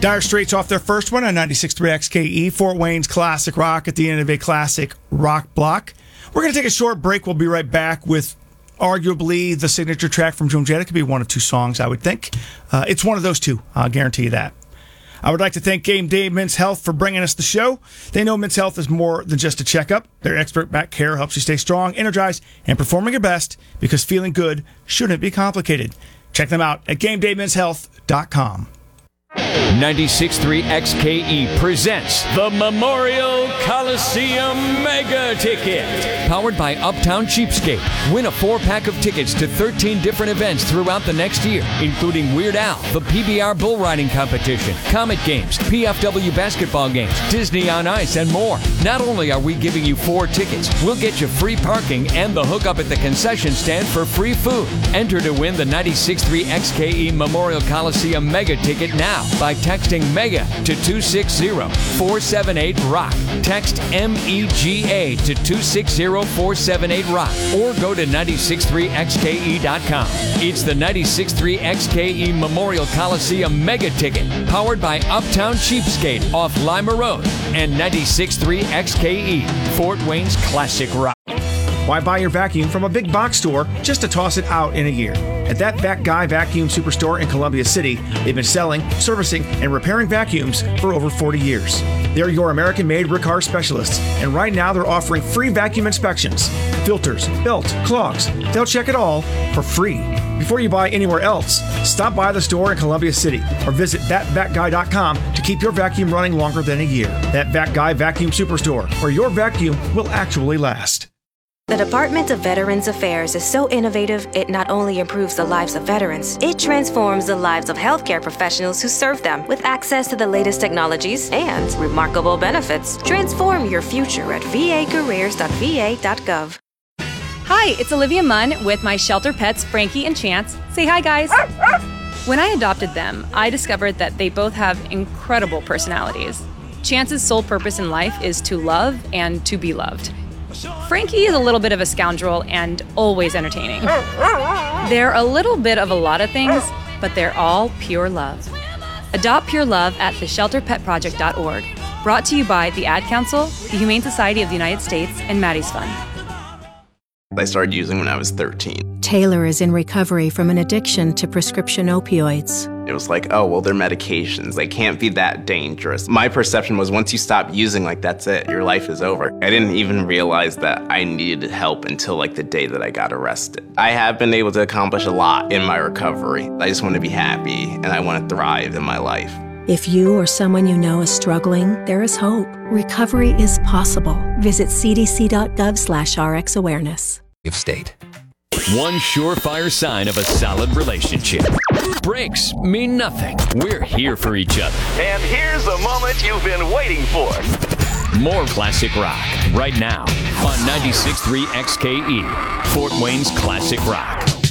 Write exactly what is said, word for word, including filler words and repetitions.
Dire Straits off their first one on ninety-six point three X K E, Fort Wayne's classic rock at the end of a classic rock block. We're going to take a short break. We'll be right back with arguably the signature track from Joan Jett. It could be one of two songs, I would think. Uh, it's one of those two. I'll guarantee you that. I would like to thank Game Day Men's Health for bringing us the show. They know men's health is more than just a checkup. Their expert back care helps you stay strong, energized, and performing your best because feeling good shouldn't be complicated. Check them out at game day men's health dot com. ninety-six point three X K E presents the Memorial Coliseum Mega Ticket. Powered by Uptown Cheapskate. Win a four-pack of tickets to thirteen different events throughout the next year, including Weird Al, the P B R Bull Riding Competition, Comet Games, P F W basketball games, Disney on Ice, and more. Not only are we giving you four tickets, we'll get you free parking and the hookup at the concession stand for free food. Enter to win the ninety-six point three X K E Memorial Coliseum Mega Ticket now by texting MEGA to two six zero four seven eight ROCK. Text M E G A to two six zero four seven eight ROCK or go to ninety-six point three X K E dot com. It's the ninety-six point three X K E Memorial Coliseum Mega Ticket, powered by Uptown Cheapskate off Lima Road and ninety-six point three X K E, Fort Wayne's classic rock. Why buy your vacuum from a big box store just to toss it out in a year? At that Vac Guy Vacuum Superstore in Columbia City, they've been selling, servicing, and repairing vacuums for over forty years. They're your American-made Riccar specialists, and right now they're offering free vacuum inspections. Filters, belt, clogs, they'll check it all for free. Before you buy anywhere else, stop by the store in Columbia City or visit that vac guy dot com to keep your vacuum running longer than a year. That Vac Guy Vacuum Superstore, where your vacuum will actually last. The Department of Veterans Affairs is so innovative, it not only improves the lives of veterans, it transforms the lives of healthcare professionals who serve them with access to the latest technologies and remarkable benefits. Transform your future at v a careers dot v a dot gov. Hi, it's Olivia Munn with my shelter pets, Frankie and Chance. Say hi, guys. When I adopted them, I discovered that they both have incredible personalities. Chance's sole purpose in life is to love and to be loved. Frankie is a little bit of a scoundrel and always entertaining. They're a little bit of a lot of things, but they're all pure love. Adopt pure love at the shelter pet project dot org. Brought to you by the Ad Council, the Humane Society of the United States, and Maddie's Fund. I started using when I was thirteen. Taylor is in recovery from an addiction to prescription opioids. It was like, oh, well, they're medications. They can't be that dangerous. My perception was once you stop using, like, that's it. Your life is over. I didn't even realize that I needed help until, like, the day that I got arrested. I have been able to accomplish a lot in my recovery. I just want to be happy, and I want to thrive in my life. If you or someone you know is struggling, there is hope. Recovery is possible. Visit c d c dot gov slash r x awareness. Of state. One surefire sign of a solid relationship. Breaks mean nothing. We're here for each other. And here's the moment you've been waiting for. More classic rock right now on ninety-six point three X K E, Fort Wayne's classic rock.